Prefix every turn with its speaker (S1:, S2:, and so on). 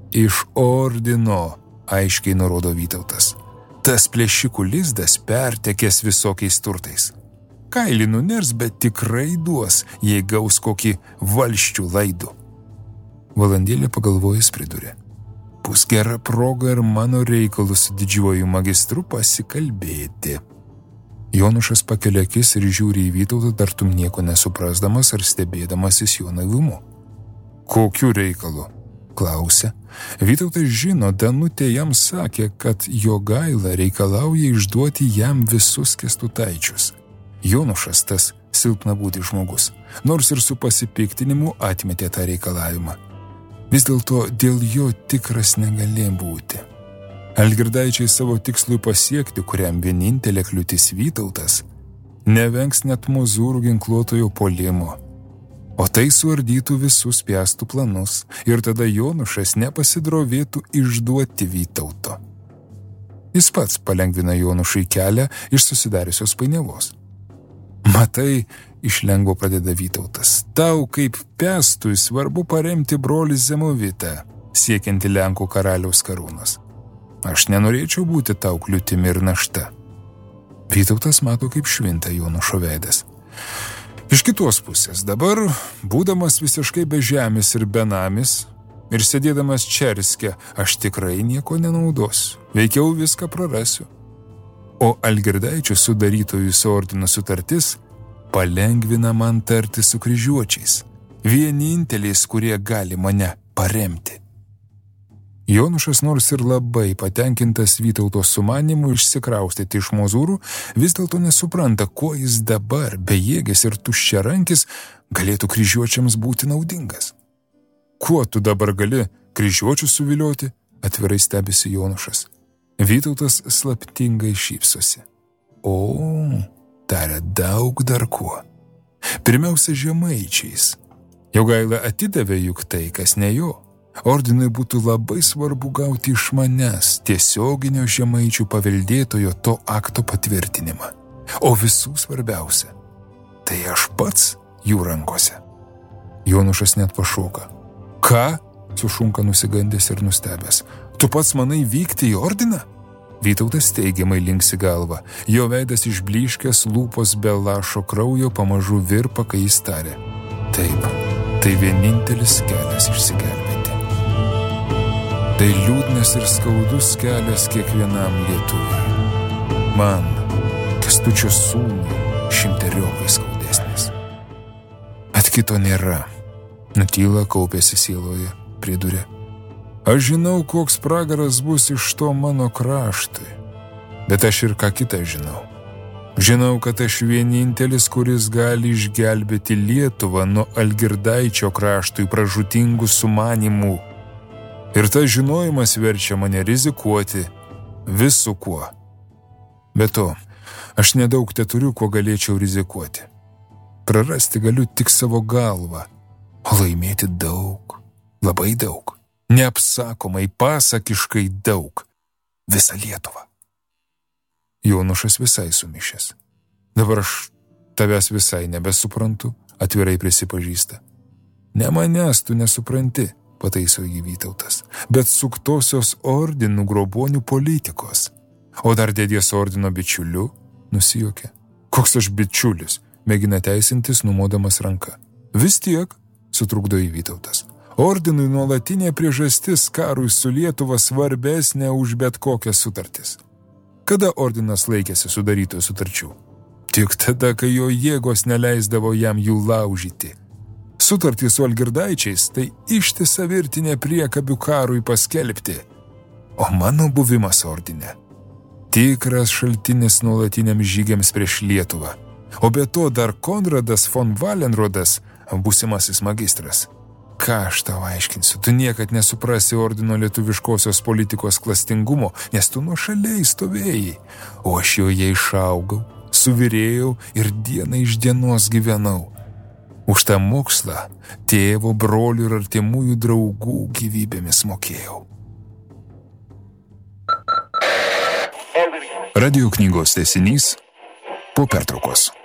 S1: Iš ordino, aiškiai nurodo Vytautas. Tas plėšikų lizdas pertekės visokiais turtais. Kailį nuners, bet tikrai duos, jei gaus kokį valščių laidų. Valandėlę pagalvojęs pridurė. Bus gera proga ir mano reikalus su didžiuoju magistru pasikalbėti. Jonušas pakelia akis ir žiūri į Vytautą, tartum nieko nesuprasdamas ar stebėdamasis jo naivumu. Kokiu reikalu? Klausia. Vytautas žino, Danutė jam sakė, kad Jogaila reikalauja išduoti jam visus Kęstutaičius. Jonušas tas silpnabūdis žmogus, nors ir su pasipiktinimu atmetė tą reikalavimą. Vis dėlto dėl jo tikras negalė būti. Algirdaičiai savo tikslui pasiekti, kuriam vienintelė kliūtis Vytautas, nevengs net mozūrų ginkluotojo puolimo. O tai suardytų visus Piastų planus ir tada Jonušas nepasidrovėtų išduoti Vytauto. Jis pats palengvina Jonušui kelią iš susidariusios painiavos. Matai, iš lengvo pradeda Vytautas, tau kaip Piastui svarbu paremti brolį Zemovitą, siekianti Lenkų karaliaus karūnos. Aš nenorėčiau būti tau kliūtimi ir našta. Vytautas mato kaip švinta Jonušo veidas. Iš kitos pusės, dabar, būdamas visiškai be žemės ir benamis, ir sėdėdamas Čerske, aš tikrai nieko nenaudosiu, veikiau viską prarasiu. O Algirdaičių sudarytojų su ordinu sutartis palengvina man tarti su kryžiuočiais, vieninteliais, kurie gali mane paremti. Jonušas nors ir labai patenkintas Vytauto sumanymu išsikraustyti iš mozūrų, vis dėlto nesupranta, kuo jis dabar, bejėgis ir tuščiarankis, galėtų kryžiuočiams būti naudingas. Kuo tu dabar gali kryžiuočius suvilioti, atvirai stebisi Jonušas. Vytautas slaptingai šypsosi. O, taria daug dar kuo. Pirmiausia, žemaičiais. Jogaila atidavė juk tai, kas ne jo. Ordinui būtų labai svarbu gauti iš manęs tiesioginio žemaičių paveldėtojo to akto patvirtinimą. O visų svarbiausia, tai aš pats jų rankose. Jonušas net pašoka. Ką? Sušunka nusigandęs ir nustebęs. Tu pats manai vykti į ordiną? Vytautas teigiamai linksi galvą. Jo veidas išblyškęs, lūpos be lašo kraujo pamažu virpa, kai jis tarė. Taip, tai vienintelis kelias išsigelbėti. Tai liūdnas ir skaudus kelias kiekvienam lietuviui. Man, Kęstučio sūnui, 100 skaudesnis. Bet kito nėra. Nutyla, kaupėsi sieloje, pridūrė. Aš žinau, koks pragaras bus iš to mano kraštui. Bet aš ir ką kitą žinau. Žinau, kad aš vienintelis, kuris gali išgelbėti Lietuvą nuo Algirdaičio kraštui pražūtingų sumanimų. Ir tas žinojimas verčia mane rizikuoti visu kuo. Be to, aš nedaug teturiu, kuo galėčiau rizikuoti. Prarasti galiu tik savo galvą, o laimėti daug, labai daug, neapsakomai, pasakiškai daug, visą Lietuvą. Jonušas visai sumišęs. Dabar aš tavęs visai nebesuprantu, atvirai prisipažįsta. Ne manęs tu nesupranti, pataiso jį Vytautas, bet suktosios ordinų grobonių politikos. O dar dėdės ordino bičiuliu, nusijuokė. Koks aš bičiulis, mėgina teisintis, numodamas ranką. Vis tiek, sutrukdo į Vytautas. Ordinui nuolatinė priežastis karui su Lietuva svarbesnė už bet kokias sutartis. Kada ordinas laikėsi sudarytojų sutarčių? Tik tada, kai jo jėgos neleisdavo jam jų laužyti. Sutartys su Algirdaičiais tai ištisa virtinė priekabių karui paskelbti. O mano buvimas ordine tikras šaltinis nuolatiniams žygiams prieš Lietuvą. O be to dar Konradas von Valenrodas, būsimasis magistras. Ką aš tau aiškinsiu, tu niekad nesuprasi ordino lietuviškosios politikos klastingumo, nes tu nuošaliai stovėjai, o aš joje išaugau, suvirėjau ir dieną iš dienos gyvenau. Už tą mokslą tėvo, brolių ir artimųjų draugų gyvybėmis mokėjau. Radio knygos tęsinys po pertraukos.